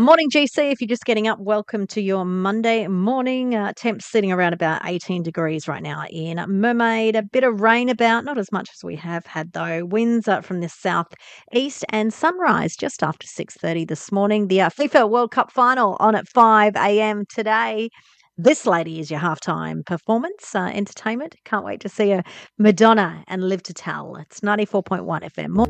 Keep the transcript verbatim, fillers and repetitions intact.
Morning, G C. If you're just getting up, welcome to your Monday morning. Uh, temps sitting around about eighteen degrees right now in Mermaid. A bit of rain about, not as much as we have had though. Winds uh, from the southeast and sunrise just after six thirty this morning. The uh, FIFA World Cup final on at five a.m. today. This lady is your halftime performance uh, entertainment. Can't wait to see her. Madonna and Live to Tell. It's ninety-four point one F M.